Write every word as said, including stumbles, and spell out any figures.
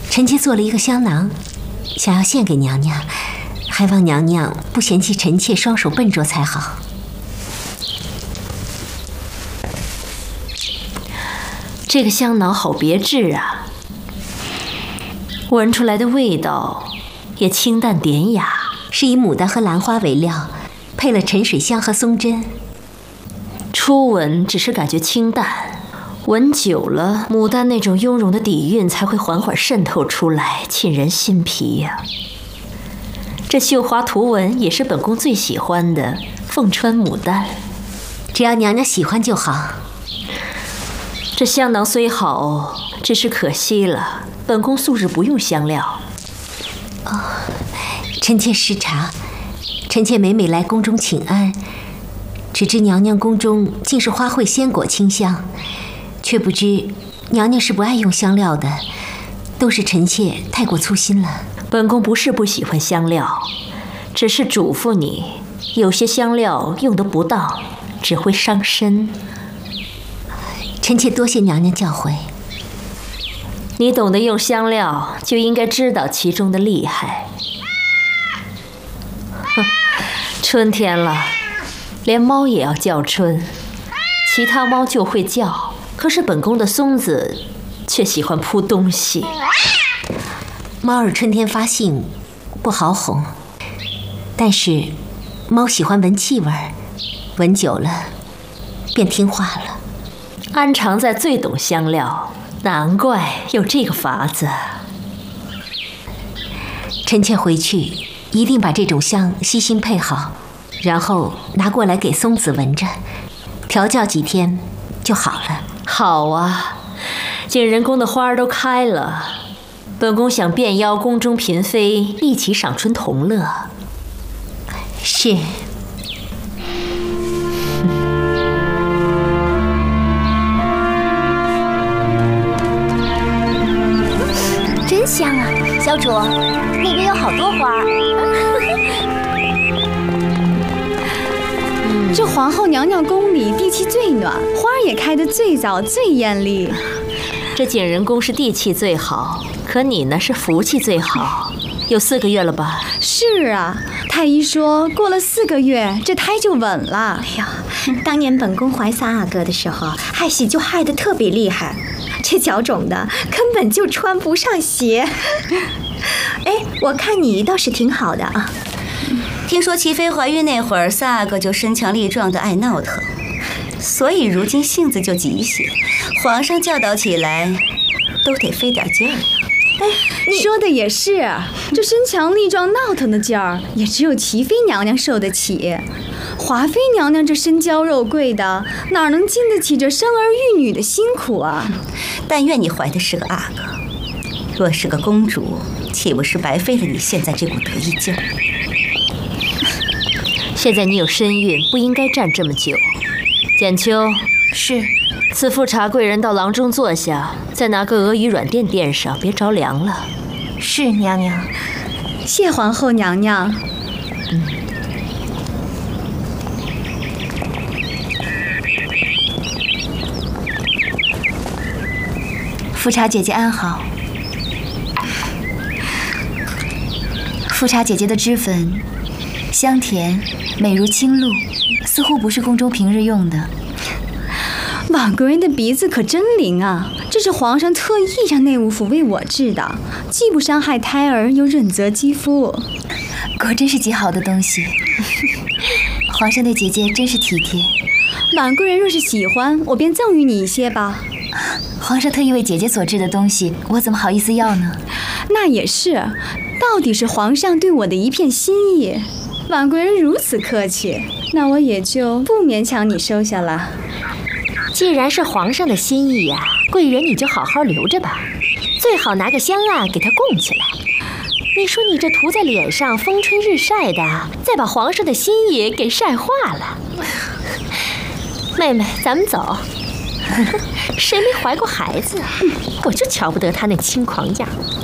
臣妾做了一个香囊，想要献给娘娘，还望娘娘不嫌弃臣妾双手笨拙才好。 这个香囊好别致啊，闻出来的味道也清淡典雅， 是以牡丹和兰花为料，配了沉水香和松针。 初闻只是感觉清淡，闻久了，牡丹那种雍容的底蕴才会缓缓渗透出来，沁人心脾呀、啊。这绣花图文也是本宫最喜欢的凤穿牡丹， 只要娘娘喜欢就好。 这香囊虽好，只是可惜了，本宫素日不用香料。 哦，臣妾失察，臣妾每每来宫中请安，只知娘娘宫中尽是花卉鲜果清香，却不知娘娘是不爱用香料的，都是臣妾太过粗心了。 本宫不是不喜欢香料，只是嘱咐你，有些香料用得不当，只会伤身。 臣妾多谢娘娘教诲。 你懂得用香料，就应该知道其中的厉害。哼，春天了，连猫也要叫春。其他猫就会叫，可是本宫的松子却喜欢扑东西。 猫儿春天发性，不好哄，但是猫喜欢闻气味，闻久了便听话了。 安常在最懂香料，难怪有这个法子。 臣妾回去一定把这种香悉心配好，然后拿过来给松子闻着，调教几天就好了。 好啊，景仁宫的花儿都开了，本宫想便邀宫中嫔妃一起赏春同乐。 是。 真香啊，小主，那边有好多花儿。 嗯、这皇后娘娘宫里地气最暖，花儿也开得最早最艳丽。 这景仁宫是地气最好，可你呢是福气最好。有四个月了吧？ 是啊，太医说过了四个月，这胎就稳了。 哎呀，当年本宫怀三阿哥的时候，害喜就害得特别厉害，这脚肿的根本就穿不上鞋。哎，我看你倒是挺好的啊。 听说齐妃怀孕那会儿，三阿哥就身强力壮的爱闹腾，所以如今性子就急些，皇上教导起来都得费点劲儿。 哎，说的也是，这身强力壮闹腾的劲儿，也只有齐妃娘娘受得起。华妃娘娘这身娇肉贵的，哪能经得起这生儿育女的辛苦啊？ 但愿你怀的是个阿哥，若是个公主，岂不是白费了你现在这股得意劲儿？ 现在你有身孕，不应该站这么久。简秋， 是。 此副茶贵人到廊中坐下，再拿个鹅羽软垫垫上，别着凉了。 是娘娘。 谢皇后娘娘。 嗯。 富察姐姐安好。富察姐姐的脂粉香甜，美如清露，似乎不是宫中平日用的。 婉贵人的鼻子可真灵啊！这是皇上特意让内务府为我制的，既不伤害胎儿，又润泽肌肤， 果真是极好的东西。皇上对姐姐真是体贴。 婉贵人若是喜欢，我便赠予你一些吧。 皇上特意为姐姐所制的东西，我怎么好意思要呢？ 那也是，到底是皇上对我的一片心意。婉贵人如此客气，那我也就不勉强你收下了。 既然是皇上的心意呀、啊，贵人你就好好留着吧，最好拿个香蜡给它供起来。你说你这涂在脸上，风吹日晒的，再把皇上的心意给晒化了。妹妹，咱们走。谁没怀过孩子啊？我就瞧不得他那轻狂样。